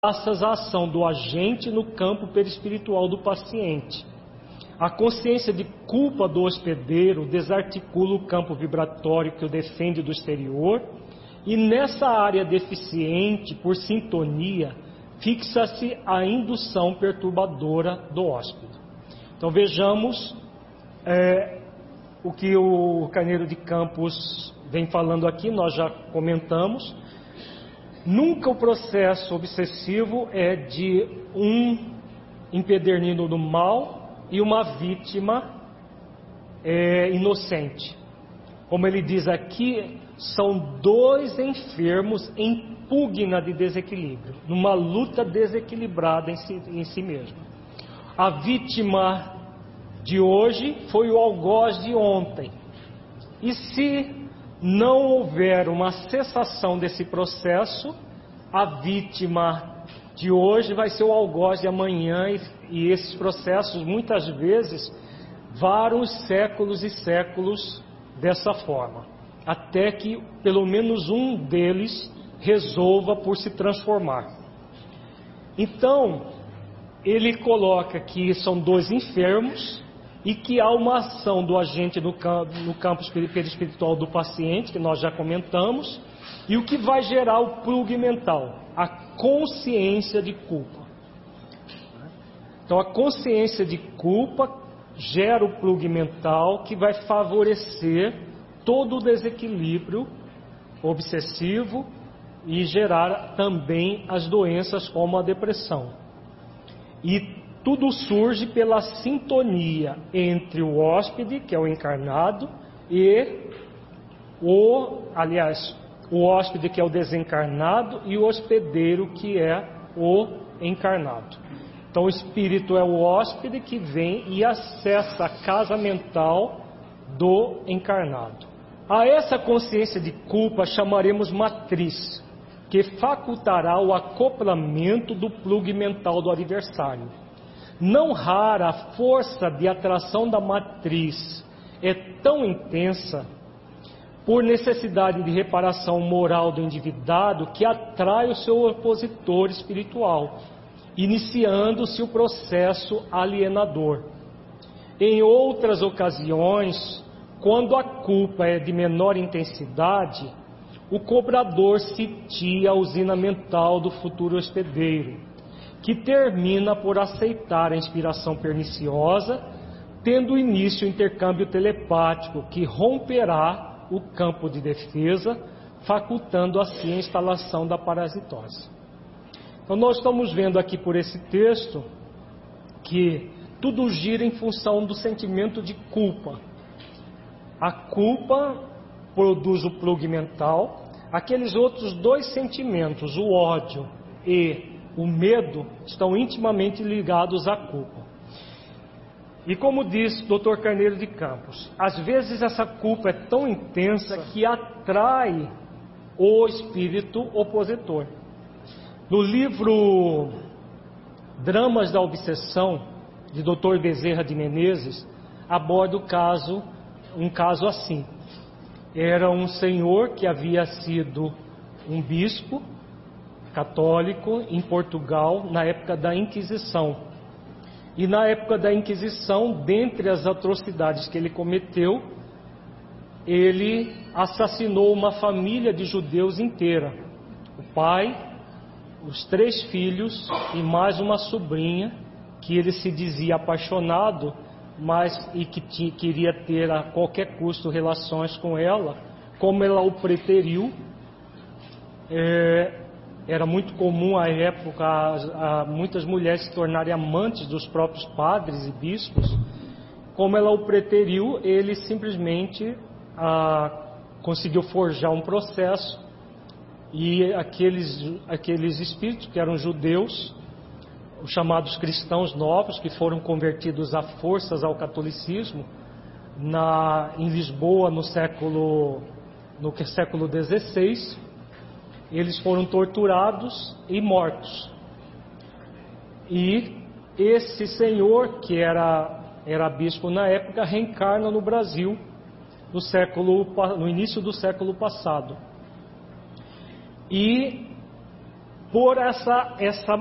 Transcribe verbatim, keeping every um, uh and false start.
graças à ação do agente no campo perispiritual do paciente. A consciência de culpa do hospedeiro desarticula o campo vibratório que o defende do exterior, e nessa área deficiente, por sintonia, fixa-se a indução perturbadora do hóspede. Então vejamos é, o que o Carneiro de Campos vem falando aqui, nós já comentamos. Nunca o processo obsessivo é de um empedernido do mal e uma vítima é, inocente. Como ele diz aqui, são dois enfermos em pugna de desequilíbrio, numa luta desequilibrada em si, em si mesmo. A vítima de hoje foi o algoz de ontem. E se não houver uma cessação desse processo, a vítima de hoje vai ser o algoz de amanhã, e, e esses processos muitas vezes varam séculos e séculos dessa forma, até que pelo menos um deles resolva por se transformar. Então, ele coloca que são dois enfermos e que há uma ação do agente no campo, no campo perispiritual do paciente, que nós já comentamos, e o que vai gerar o plug mental, a consciência de culpa. Então, a consciência de culpa gera o plug mental que vai favorecer todo o desequilíbrio obsessivo e gerar também as doenças como a depressão. E tudo surge pela sintonia entre o hóspede, que é o encarnado, e o, aliás, o hóspede, que é o desencarnado, e o hospedeiro, que é o encarnado. Então o espírito é o hóspede que vem e acessa a casa mental do encarnado. A essa consciência de culpa chamaremos matriz, que facultará o acoplamento do plug mental do adversário. Não rara, a força de atração da matriz é tão intensa, por necessidade de reparação moral do endividado, que atrai o seu opositor espiritual, iniciando-se o processo alienador. Em outras ocasiões, quando a culpa é de menor intensidade, o cobrador sitia a usina mental do futuro hospedeiro, que termina por aceitar a inspiração perniciosa, tendo início o intercâmbio telepático, que romperá o campo de defesa, facultando assim a instalação da parasitose. Então nós estamos vendo aqui por esse texto que tudo gira em função do sentimento de culpa. A culpa produz o plug mental. Aqueles outros dois sentimentos, o ódio e o medo, estão intimamente ligados à culpa. E como diz doutor Carneiro de Campos, às vezes essa culpa é tão intensa que atrai o espírito opositor. No livro Dramas da Obsessão, de doutor Bezerra de Menezes, aborda o caso, um caso assim. Era um senhor que havia sido um bispo católico em Portugal na época da Inquisição. E na época da Inquisição, dentre as atrocidades que ele cometeu, ele assassinou uma família de judeus inteira. O pai, os três filhos e mais uma sobrinha, que ele se dizia apaixonado, mas e que tinha, queria ter a qualquer custo relações com ela. Como ela o preteriu, é, era muito comum à época a, a muitas mulheres se tornarem amantes dos próprios padres e bispos. Como ela o preteriu, ele simplesmente a, conseguiu forjar um processo, e aqueles, aqueles espíritos que eram judeus, os chamados cristãos novos, que foram convertidos a forças ao catolicismo, na, em Lisboa no século, no século dezesseis, eles foram torturados e mortos. E esse senhor, que era, era bispo na época, reencarna no Brasil no, século, no início do século passado. E por essa, essa